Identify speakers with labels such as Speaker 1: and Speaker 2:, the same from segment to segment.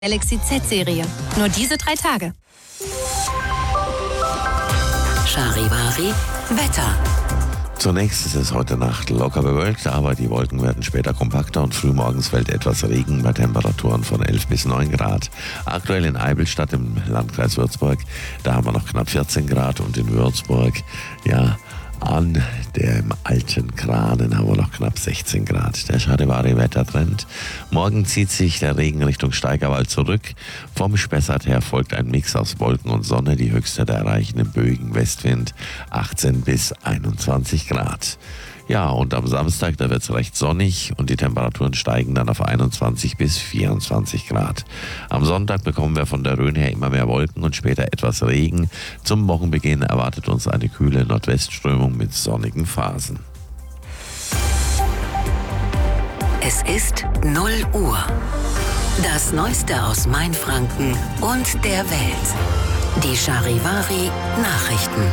Speaker 1: Galaxy Z-Serie. Nur diese 3 Tage.
Speaker 2: Charivari Wetter.
Speaker 3: Zunächst ist es heute Nacht locker bewölkt, aber die Wolken werden später kompakter und frühmorgens fällt etwas Regen bei Temperaturen von 11 bis 9 Grad. Aktuell in Eibilstadt im Landkreis Würzburg, da haben wir noch knapp 14 Grad und in Würzburg, an dem alten Kranen haben wir noch knapp 16 Grad. Der Charivari-Wettertrend. Morgen zieht sich der Regen Richtung Steigerwald zurück. Vom Spessart her folgt ein Mix aus Wolken und Sonne. Die höchste der erreichen im böigen Westwind 18 bis 21 Grad. Ja, und am Samstag, da wird es recht sonnig und die Temperaturen steigen dann auf 21 bis 24 Grad. Am Sonntag bekommen wir von der Rhön her immer mehr Wolken und später etwas Regen. Zum Wochenbeginn erwartet uns eine kühle Nordwestströmung mit sonnigen Phasen.
Speaker 2: Es ist 0 Uhr. Das Neueste aus Mainfranken und der Welt. Die Charivari Nachrichten.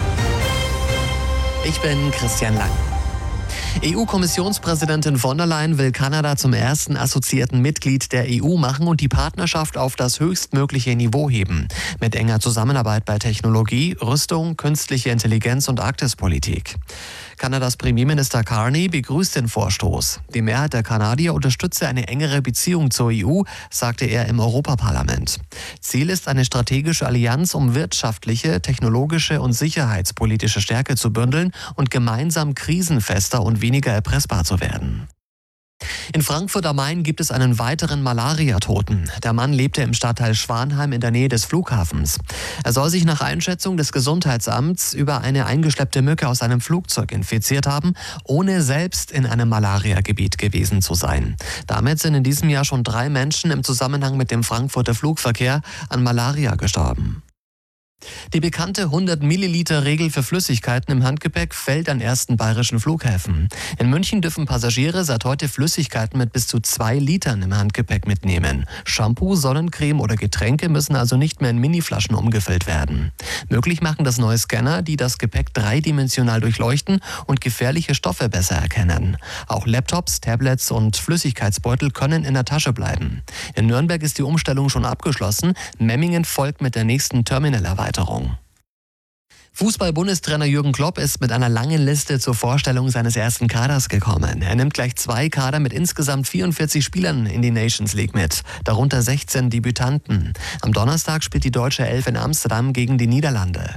Speaker 4: Ich bin Christian Lang. EU-Kommissionspräsidentin von der Leyen will Kanada zum ersten assoziierten Mitglied der EU machen und die Partnerschaft auf das höchstmögliche Niveau heben. Mit enger Zusammenarbeit bei Technologie, Rüstung, künstliche Intelligenz und Arktispolitik. Kanadas Premierminister Carney begrüßt den Vorstoß. Die Mehrheit der Kanadier unterstütze eine engere Beziehung zur EU, sagte er im Europaparlament. Ziel ist eine strategische Allianz, um wirtschaftliche, technologische und sicherheitspolitische Stärke zu bündeln und gemeinsam krisenfester und weniger erpressbar zu werden. In Frankfurt am Main gibt es einen weiteren Malaria-Toten. Der Mann lebte im Stadtteil Schwanheim in der Nähe des Flughafens. Er soll sich nach Einschätzung des Gesundheitsamts über eine eingeschleppte Mücke aus einem Flugzeug infiziert haben, ohne selbst in einem Malaria-Gebiet gewesen zu sein. Damit sind in diesem Jahr schon 3 Menschen im Zusammenhang mit dem Frankfurter Flugverkehr an Malaria gestorben. Die bekannte 100-Milliliter-Regel für Flüssigkeiten im Handgepäck fällt an ersten bayerischen Flughäfen. In München dürfen Passagiere seit heute Flüssigkeiten mit bis zu 2 Litern im Handgepäck mitnehmen. Shampoo, Sonnencreme oder Getränke müssen also nicht mehr in Miniflaschen umgefüllt werden. Möglich machen das neue Scanner, die das Gepäck dreidimensional durchleuchten und gefährliche Stoffe besser erkennen. Auch Laptops, Tablets und Flüssigkeitsbeutel können in der Tasche bleiben. In Nürnberg ist die Umstellung schon abgeschlossen. Memmingen folgt mit der nächsten Terminalerweiterung. Fußball-Bundestrainer Jürgen Klopp ist mit einer langen Liste zur Vorstellung seines ersten Kaders gekommen. Er nimmt gleich 2 Kader mit insgesamt 44 Spielern in die Nations League mit, darunter 16 Debütanten. Am Donnerstag spielt die deutsche Elf in Amsterdam gegen die Niederlande.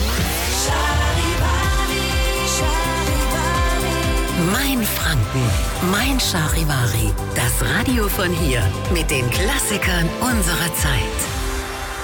Speaker 2: Mainfranken, mein Charivari. Das Radio von hier mit den Klassikern unserer Zeit.